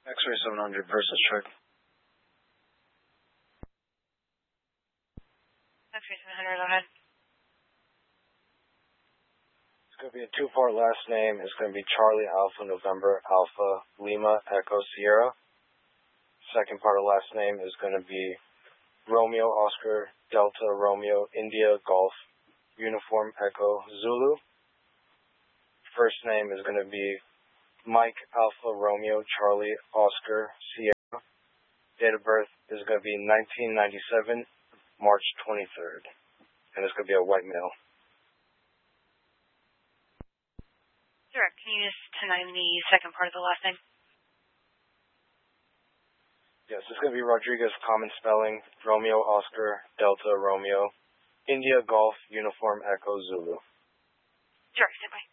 X-ray 700 versus check. X-ray 700, go ahead. It's going to be a two-part last name. It's going to be Charlie Alpha November Alpha Lima Echo Sierra. Second part of last name is going to be Romeo Oscar Delta Romeo India Golf Uniform Echo Zulu. First name is going to be Mike Alpha Romeo Charlie Oscar Sierra. Date of birth is going to be 1997, March 23rd. And it's going to be a white male. Sure. Can you just name the second part of the last name? Yes, it's going to be Rodriguez, common spelling, Romeo Oscar Delta Romeo India Golf Uniform Echo Zulu. Sure. Stand by.